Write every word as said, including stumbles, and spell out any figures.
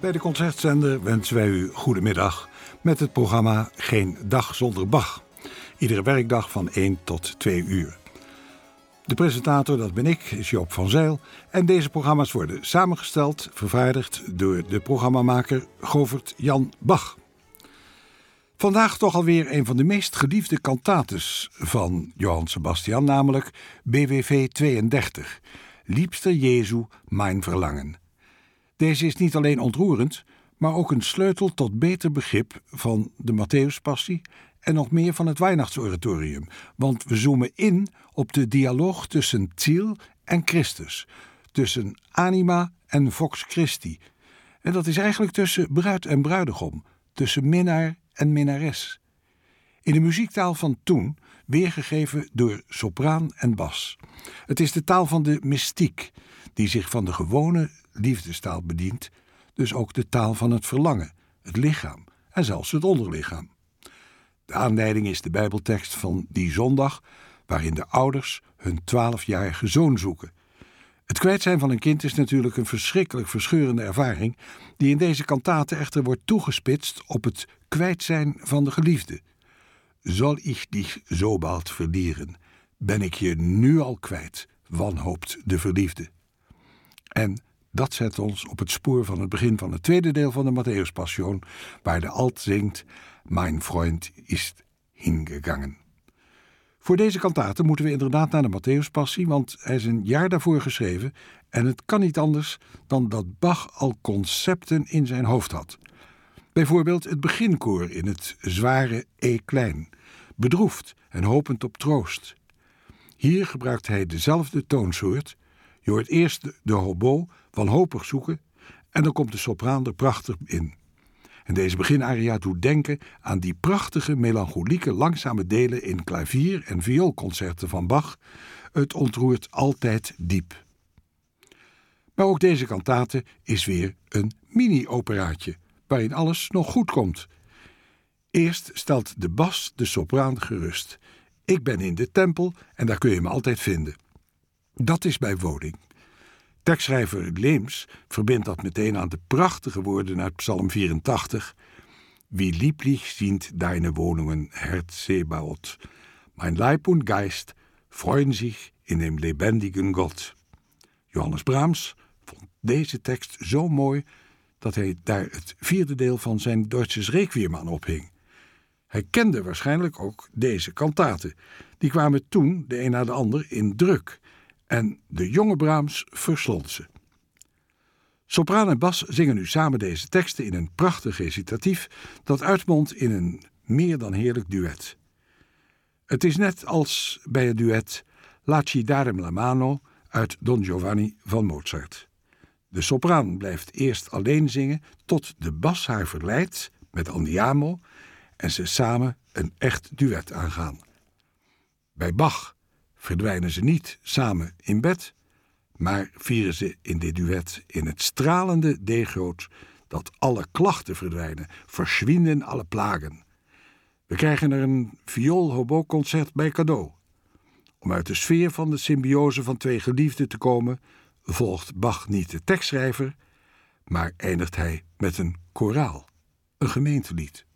Bij de Concertzender wensen wij u goedemiddag met het programma Geen Dag Zonder Bach. Iedere werkdag van één tot twee uur. De presentator, dat ben ik, is Joop van Zijl. En deze programma's worden samengesteld, vervaardigd door de programmamaker Govert Jan Bach. Vandaag toch alweer een van de meest geliefde cantates van Johann Sebastian, namelijk B W V tweeëndertig, Liebster Jesu, mijn verlangen. Deze is niet alleen ontroerend, maar ook een sleutel tot beter begrip van de Matthäuspassie en nog meer van het Weihnachtsoratorium, want we zoomen in op de dialoog tussen Ziel en Christus, tussen anima en vox Christi. En dat is eigenlijk tussen bruid en bruidegom, tussen minnaar en minnares. In de muziektaal van toen, weergegeven door sopraan en bas. Het is de taal van de mystiek, die zich van de gewone liefdestaal bedient, dus ook de taal van het verlangen, het lichaam en zelfs het onderlichaam. De aanleiding is de Bijbeltekst van die zondag, waarin de ouders hun twaalfjarige zoon zoeken. Het kwijt zijn van een kind is natuurlijk een verschrikkelijk verscheurende ervaring, die in deze kantate echter wordt toegespitst op het kwijt zijn van de geliefde. Zal ich dich so bald verlieren? Ben ik je nu al kwijt, wanhoopt de verliefde. En dat zet ons op het spoor van het begin van het tweede deel van de Matthäuspassion, waar de alt zingt, Mein Freund ist hingegangen. Voor deze kantate moeten we inderdaad naar de Matthäuspassie, want hij is een jaar daarvoor geschreven en het kan niet anders dan dat Bach al concepten in zijn hoofd had. Bijvoorbeeld het beginkoor in het zware E klein, bedroefd en hopend op troost. Hier gebruikt hij dezelfde toonsoort. Je hoort eerst de, de hobo wanhopig zoeken en dan komt de sopraan er prachtig in. En deze beginaria doet denken aan die prachtige, melancholieke, langzame delen in klavier- en vioolconcerten van Bach. Het ontroert altijd diep. Maar ook deze kantate is weer een mini-operaatje, waarin alles nog goed komt. Eerst stelt de bas de sopraan gerust. Ik ben in de tempel en daar kun je me altijd vinden. Dat is bij woding. Tekstschrijver Leems verbindt dat meteen aan de prachtige woorden uit Psalm vierentachtig. Wie lieblich sind deine Wohnungen, Herr Zebaoth. Mein Leib und Geist freuen sich in dem lebendigen Gott. Johannes Brahms vond deze tekst zo mooi dat hij daar het vierde deel van zijn Deutsches Requiem aan ophing. Hij kende waarschijnlijk ook deze kantaten. Die kwamen toen, de een na de ander, in druk. En de jonge Brahms verslond ze. Sopraan en bas zingen nu samen deze teksten in een prachtig recitatief dat uitmondt in een meer dan heerlijk duet. Het is net als bij het duet Lasci darem la mano uit Don Giovanni van Mozart. De sopraan blijft eerst alleen zingen tot de bas haar verleidt met Andiamo en ze samen een echt duet aangaan. Bij Bach verdwijnen ze niet samen in bed, maar vieren ze in dit duet in het stralende D-groot dat alle klachten verdwijnen, verschwinden alle plagen. We krijgen er een viool-hobo-concert bij cadeau. Om uit de sfeer van de symbiose van twee geliefden te komen, volgt Bach niet de tekstschrijver, maar eindigt hij met een koraal, een gemeentelied.